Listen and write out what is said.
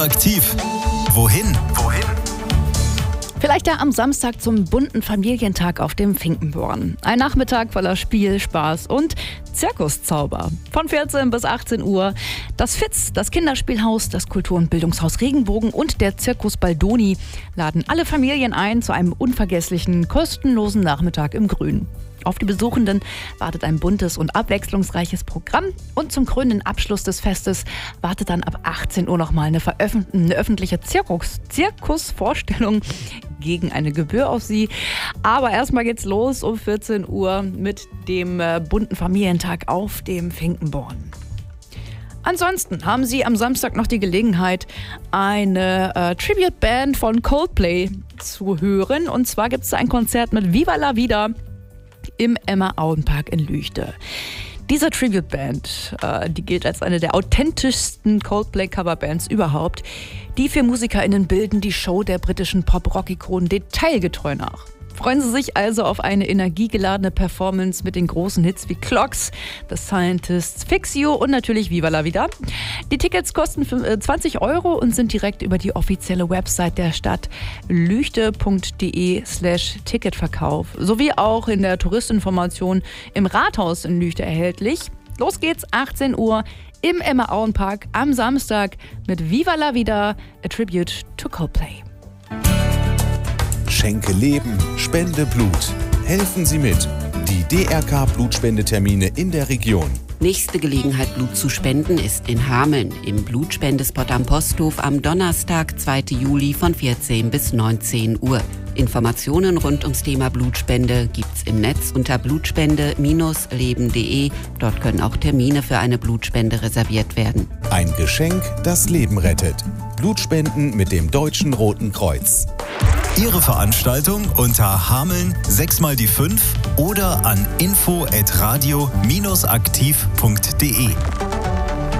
Aktiv. Wohin? Vielleicht ja am Samstag zum bunten Familientag auf dem Finkenborn. Ein Nachmittag voller Spiel, Spaß und Zirkuszauber. Von 14 bis 18 Uhr das FIZ, das Kinderspielhaus, das Kultur- und Bildungshaus Regenbogen und der Zirkus Baldoni laden alle Familien ein zu einem unvergesslichen, kostenlosen Nachmittag im Grün. Auf die Besuchenden wartet ein buntes und abwechslungsreiches Programm und zum krönenden Abschluss des Festes wartet dann ab 18 Uhr nochmal eine öffentliche Zirkusvorstellung gegen eine Gebühr auf Sie. Aber erstmal geht's los um 14 Uhr mit dem bunten Familientag auf dem Finkenborn. Ansonsten haben Sie am Samstag noch die Gelegenheit, eine Tribute-Band von Coldplay zu hören. Und zwar gibt es ein Konzert mit Viva la Vida im Emma-Auenpark in Lüchte. Diese Tribute-Band, die gilt als eine der authentischsten Coldplay-Coverbands überhaupt. Die 4 MusikerInnen bilden die Show der britischen Pop-Rock-Ikonen detailgetreu nach. Freuen Sie sich also auf eine energiegeladene Performance mit den großen Hits wie Clocks, The Scientists, Fix You und natürlich Viva la Vida. Die Tickets kosten 20 € und sind direkt über die offizielle Website der Stadt lüchte.de/Ticketverkauf sowie auch in der Touristinformation im Rathaus in Lüchte erhältlich. Los geht's, 18 Uhr im Emma-Auenpark am Samstag mit Viva la Vida, a Tribute to Coldplay. Schenke Leben, spende Blut. Helfen Sie mit. Die DRK-Blutspendetermine in der Region. Nächste Gelegenheit, Blut zu spenden, ist in Hameln im Blutspendespot am Posthof am Donnerstag, 2. Juli von 14 bis 19 Uhr. Informationen rund ums Thema Blutspende gibt's im Netz unter blutspende-leben.de. Dort können auch Termine für eine Blutspende reserviert werden. Ein Geschenk, das Leben rettet. Blutspenden mit dem Deutschen Roten Kreuz. Ihre Veranstaltung unter Hameln 6x5 oder an info@radio-aktiv.de.